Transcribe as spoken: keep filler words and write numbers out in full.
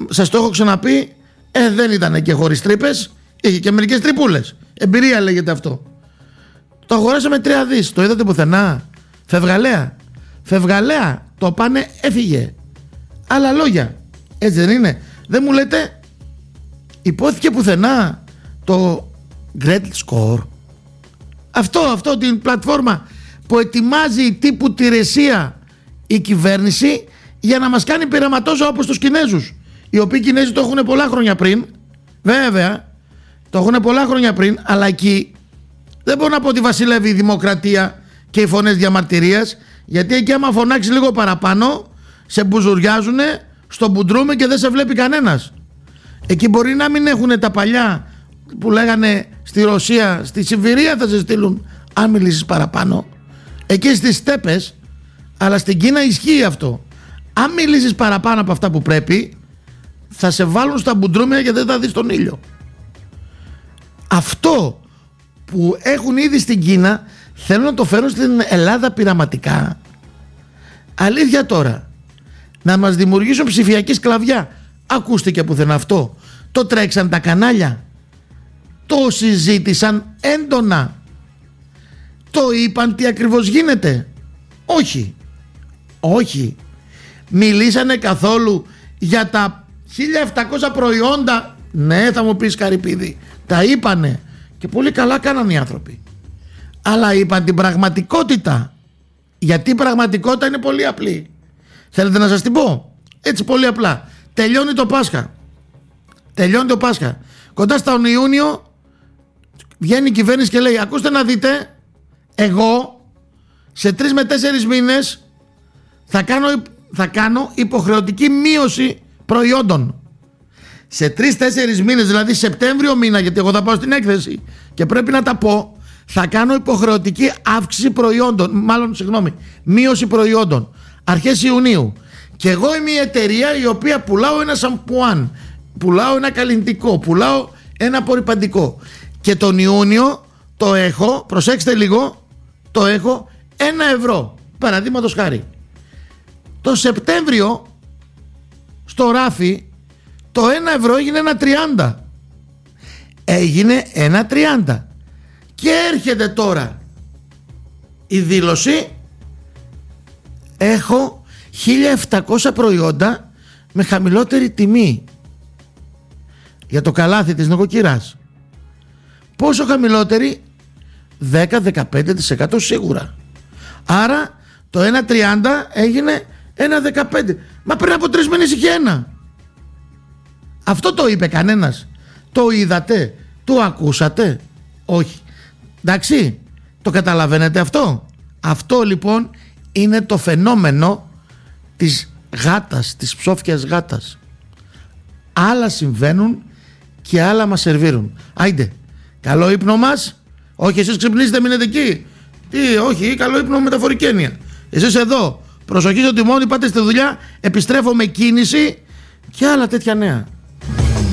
σας το έχω ξαναπεί, ε, δεν ήταν και χωρίς τρύπες, είχε και μερικές τρυπούλες. Εμπειρία λέγεται αυτό. Το αγοράσαμε τρία δις, το είδατε πουθενά? Φευγαλέα. Φευγαλέα, το πάνε, έφυγε. Άλλα λόγια, έτσι δεν είναι? Δεν μου λέτε, υπόθηκε πουθενά το Credit Score? Αυτό, αυτό την πλατφόρμα που ετοιμάζει τύπου τηρεσία η κυβέρνηση για να μας κάνει πειραματόζωα όπως τους Κινέζους, οι οποίοι Κινέζοι το έχουν πολλά χρόνια πριν, βέβαια το έχουν πολλά χρόνια πριν, αλλά εκεί δεν μπορώ να πω ότι βασιλεύει η δημοκρατία και οι φωνές διαμαρτυρίας, γιατί εκεί άμα φωνάξει λίγο παραπάνω σε μπουζουριάζουνε, στο μπουντρούμε και δεν σε βλέπει κανένας. Εκεί μπορεί να μην έχουν τα παλιά που λέγανε στη Ρωσία, στη Σιβηρία θα σε στείλουν αν μιλήσεις παραπάνω, εκεί στις στέπες, αλλά στην Κίνα ισχύει αυτό. Αν μιλήσεις παραπάνω από αυτά που πρέπει, θα σε βάλουν στα μπουντρούμια και δεν θα δεις τον ήλιο. Αυτό που έχουν ήδη στην Κίνα θέλουν να το φέρουν στην Ελλάδα πειραματικά. Αλήθεια τώρα, να μας δημιουργήσουν ψηφιακή σκλαβιά. Ακούστηκε πουθενά αυτό? Το τρέξαν τα κανάλια, το συζήτησαν έντονα, το είπαν τι ακριβώς γίνεται? Όχι, όχι. Μιλήσανε καθόλου για τα χίλια επτακόσια προϊόντα? Ναι, θα μου πεις Καρυπίδη, τα είπανε και πολύ καλά κάναν οι άνθρωποι, αλλά είπαν την πραγματικότητα, γιατί η πραγματικότητα είναι πολύ απλή. Θέλετε να σας την πω? Έτσι πολύ απλά. Τελειώνει το Πάσχα. Τελειώνει το Πάσχα. Κοντά στον Ιούνιο βγαίνει η κυβέρνηση και λέει, ακούστε να δείτε, εγώ σε τρεις με τέσσερις μήνες θα κάνω, θα κάνω υποχρεωτική μείωση προϊόντων. Σε τρεις-τέσσερις μήνες, δηλαδή Σεπτέμβριο μήνα, γιατί εγώ θα πάω στην έκθεση και πρέπει να τα πω, θα κάνω υποχρεωτική αύξηση προϊόντων, μάλλον συγγνώμη, μείωση προϊόντων αρχές Ιουνίου. Και εγώ είμαι η εταιρεία η οποία πουλάω ένα σαμπουάν, πουλάω ένα καλλυντικό, πουλάω ένα απορρυπαντικό, και τον Ιούνιο το έχω, προσέξτε λίγο, το έχω ένα ευρώ, παραδείγματος χάρη. Το Σεπτέμβριο στο ράφι το ένα ευρώ έγινε ένα τριάντα. Έγινε ένα τριάντα. Και έρχεται τώρα η δήλωση, έχω χίλια επτακόσια προϊόντα με χαμηλότερη τιμή για το καλάθι της νοικοκυράς. Πόσο χαμηλότερη? δέκα με δεκαπέντε τοις εκατό σίγουρα. Άρα το ένα τριάντα έγινε ένα δεκαπέντε. Μα πριν από τρεις μήνες είχε ένα. Αυτό το είπε κανένας? Το είδατε? Το ακούσατε? Όχι. Εντάξει, το καταλαβαίνετε αυτό? Αυτό λοιπόν είναι το φαινόμενο της γάτας, της ψόφιας γάτας. Άλλα συμβαίνουν και άλλα μας σερβίρουν. Άιντε, καλό ύπνο μας. Όχι, εσείς ξυπνήσετε, μείνετε εκεί. Τι, όχι, καλό ύπνο μεταφορική έννοια. Εσείς εδώ, προσοχή στο τιμόνι, πάτε στη δουλειά, επιστρέφω με κίνηση και άλλα τέτοια νέα.